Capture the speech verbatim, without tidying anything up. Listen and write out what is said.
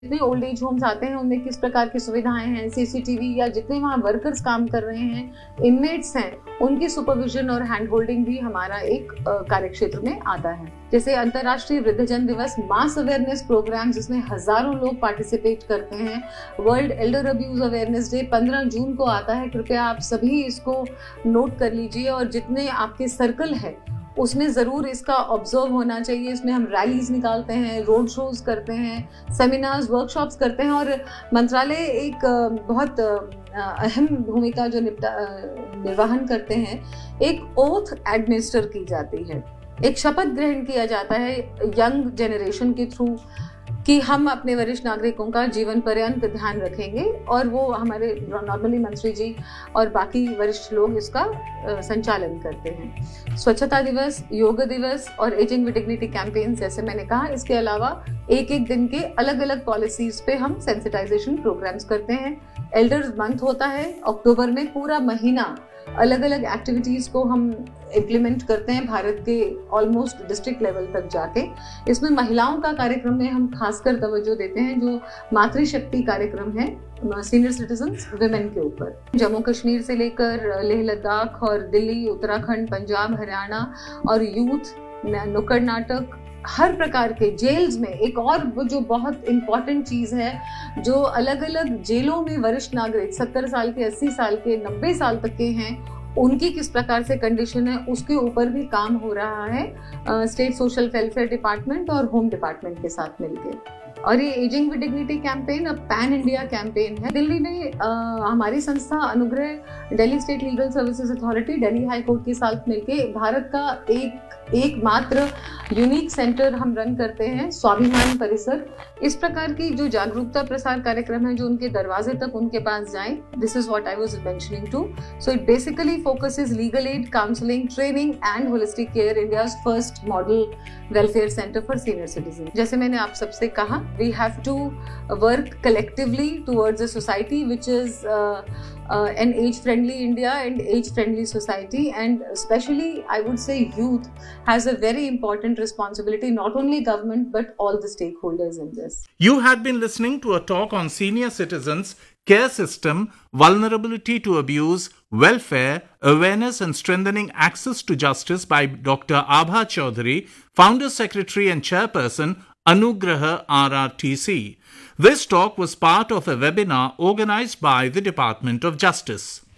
जितने old age homes आते हैं उनमें किस प्रकार की सुविधाएं हैं, सीसीटीवी या जितने वहाँ वर्कर्स काम कर रहे हैं, इनमेट्स हैं, उनकी सुपरविजन और हैंड होल्डिंग भी हमारा एक कार्य क्षेत्र में आता है। जैसे अंतर्राष्ट्रीय वृद्धजन दिवस मास अवेयरनेस प्रोग्राम जिसमें हजारों लोग पार्टिसिपेट करते हैं। World Elder abuse awareness day पंद्रह जून को आता है। कृपया आप सभी इसको नोट कर लीजिए और जितने आपके सर्कल है उसमें ज़रूर इसका ऑब्जर्व होना चाहिए। इसमें हम रैलीज निकालते हैं, रोड शोज करते हैं, सेमिनार्स, वर्कशॉप्स करते हैं और मंत्रालय एक बहुत अहम भूमिका जो निपटा निर्वहन करते हैं। एक ओथ एडमिनिस्टर की जाती है, एक शपथ ग्रहण किया जाता है यंग जनरेशन के थ्रू कि हम अपने वरिष्ठ नागरिकों का जीवन पर्यंत ध्यान रखेंगे और वो हमारे नॉर्मली मंत्री जी और बाकी वरिष्ठ लोग इसका संचालन करते हैं। स्वच्छता दिवस, योग दिवस और एजिंग विद डिग्निटी कैंपेन जैसे मैंने कहा, इसके अलावा एक एक दिन के अलग अलग पॉलिसीज पे हम सेंसिटाइजेशन प्रोग्राम्स करते हैं। एल्डर्स मंथ होता है अक्टूबर में, पूरा महीना अलग अलग एक्टिविटीज को हम इम्प्लीमेंट करते हैं भारत के ऑलमोस्ट डिस्ट्रिक्ट लेवल तक जाके। इसमें महिलाओं का कार्यक्रम में हम खासकर तवज्जो देते हैं जो मातृशक्ति कार्यक्रम है सीनियर सिटीजन्स विमेन के ऊपर। जम्मू कश्मीर से लेकर लेह लद्दाख और दिल्ली, उत्तराखंड, पंजाब, हरियाणा और यूथ नुक्कड़ नाटक, हर प्रकार के जेल्स में एक और जो बहुत इम्पॉर्टेंट चीज है, जो अलग अलग जेलों में वरिष्ठ नागरिक सत्तर साल के, अस्सी साल के, नब्बे साल तक के हैं, उनकी किस प्रकार से कंडीशन है उसके ऊपर भी काम हो रहा है स्टेट सोशल वेलफेयर डिपार्टमेंट और होम डिपार्टमेंट के साथ मिलकर। और ये एजिंग विद डिग्निटी कैंपेन अब पैन इंडिया कैंपेन है। दिल्ली में आ, हमारी संस्था अनुग्रह Delhi state legal services authority Delhi high court के साथ मिलकर भारत का एक एकमात्र यूनिक सेंटर हम रन करते हैं, स्वाभिमान परिसर। इस प्रकार की जो जागरूकता प्रसार कार्यक्रम है जो उनके दरवाजे तक उनके पास जाए, this is what I was mentioning to. So it basically focuses legal aid, counselling, training and holistic care, India's first model welfare centre for senior citizen. जैसे मैंने आप सबसे कहा, we have to work collectively towards a society which is Uh, an age-friendly India and age-friendly society, and especially I would say youth has a very important responsibility, not only government but all the stakeholders in this. You had been listening to a talk on senior citizens, care system, vulnerability to abuse, welfare, awareness and strengthening access to justice by Doctor Abha Chaudhary, Founder Secretary and Chairperson, Anugraha R R T C. This talk was part of a webinar organized by the Department of Justice.